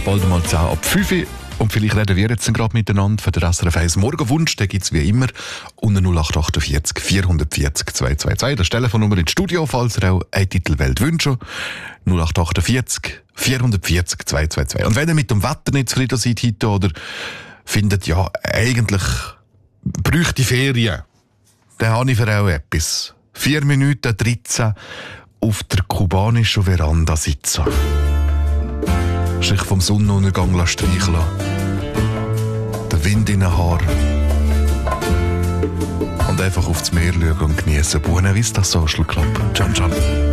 bald mal 10 ab 5 Uhr. Und vielleicht reden wir jetzt gerade miteinander für den SRF 1 Morgenwunsch. Den gibt es wie immer unter 0848 440 222. Das ist die Telefonnummer ins Studio, falls ihr auch einen Titelwelt wünscht. 0848 440 222. Und wenn ihr mit dem Wetter nicht zufrieden seid heute oder findet, ja, eigentlich bräuchte ich Ferien, dann habe ich für auch etwas. 4 Minuten 13 auf der kubanischen Veranda sitzen. Sich vom Sonnenuntergang streichen lassen. Den Wind in den Haaren. Und einfach aufs Meer schauen und genießen. Buena Vista Social Club. Ciao, ciao.